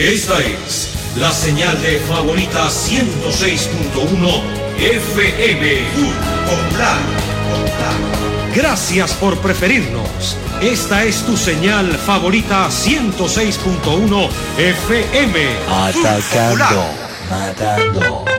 Esta es la señal de Favorita 106.1 FM Popular. Gracias por preferirnos. Esta es tu señal favorita 106.1 FM. Atacando, matando.